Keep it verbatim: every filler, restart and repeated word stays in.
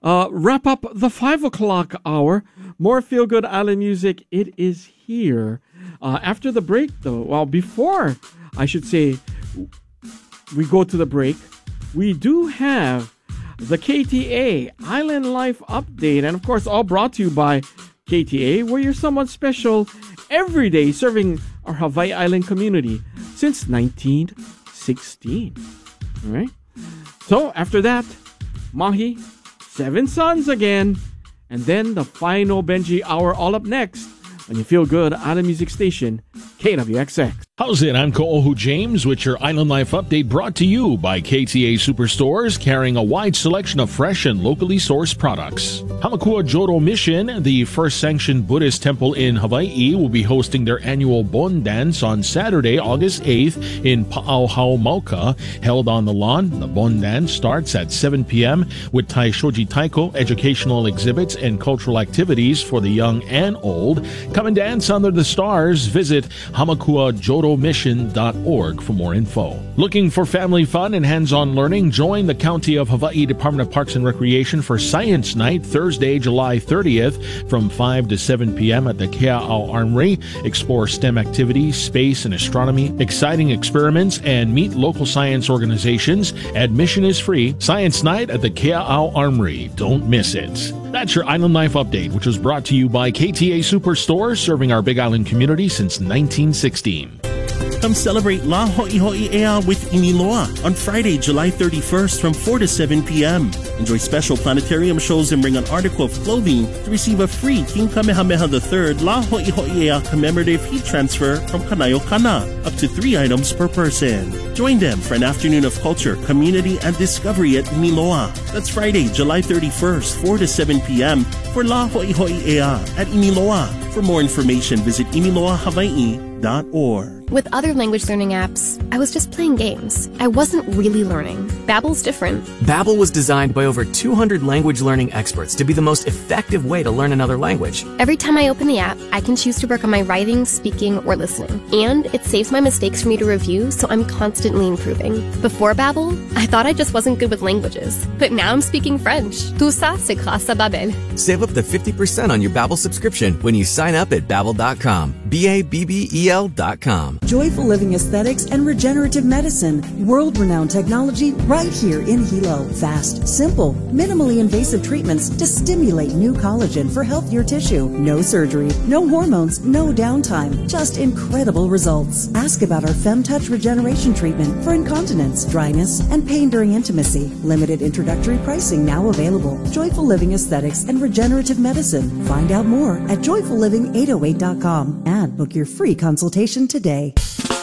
uh, wrap up the five o'clock hour. More Feel Good Island music. It is here. Uh, after the break, though, well, before I should say we go to the break, we do have the K T A Island Life Update. And of course, all brought to you by K T A, where you're someone special every day, serving our Hawaii Island community since nineteen sixteen. All right. So after that, Mahi, Seven Sons again, and then the final Benji Hour all up next on your Feel Good Island Music Station, K W X X. How's it? I'm Ko'ohu James with your Island Life Update, brought to you by K T A Superstores, carrying a wide selection of fresh and locally sourced products. Hamakua Jodo Mission, the first sanctioned Buddhist temple in Hawaii, will be hosting their annual Bon Dance on Saturday, August eighth in Pa'auhau Mauka. Held on the lawn, the Bon Dance starts at seven p.m. with Tai Shoji Taiko, educational exhibits and cultural activities for the young and old. Come and dance under the stars. Visit hamakua jodo mission dot org for more info. Looking for family fun and hands-on learning? Join the County of Hawaii Department of Parks and Recreation for Science Night, Thursday, July thirtieth from five to seven p.m. at the Kea'au Armory. Explore STEM activities, space and astronomy, exciting experiments, and meet local science organizations. Admission is free. Science Night at the Kea'au Armory. Don't miss it. That's your Island Life Update, which was brought to you by K T A Superstore, serving our Big Island community since nineteen sixteen. Come celebrate La Ho'iho'i'ea with Iniloa on Friday, July thirty-first from four to seven p.m. Enjoy special planetarium shows and bring an article of clothing to receive a free King Kamehameha the third La Ho'iho'i'ea commemorative heat transfer from Kanaiokana, up to three items per person. Join them for an afternoon of culture, community, and discovery at Iniloa. That's Friday, July thirty-first, four to seven p.m. for La Ho'iho'i'ea at Iniloa. For more information, visit iniloa hawaii dot org. With other language learning apps, I was just playing games. I wasn't really learning. Babbel's different. Babbel was designed by over two hundred language learning experts to be the most effective way to learn another language. Every time I open the app, I can choose to work on my writing, speaking, or listening. And it saves my mistakes for me to review, so I'm constantly improving. Before Babbel, I thought I just wasn't good with languages. But now I'm speaking French. Tout ça, c'est grâce à Babbel. Save up to fifty percent on your Babbel subscription when you sign up at babbel dot com. B A B B E L dot com. Joyful Living Aesthetics and Regenerative Medicine. World-renowned technology right here in Hilo. Fast, simple, minimally invasive treatments to stimulate new collagen for healthier tissue. No surgery, no hormones, no downtime. Just incredible results. Ask about our FemTouch Regeneration Treatment for incontinence, dryness, and pain during intimacy. Limited introductory pricing now available. Joyful Living Aesthetics and Regenerative Medicine. Find out more at joyful living eight oh eight dot com and book your free consultation today.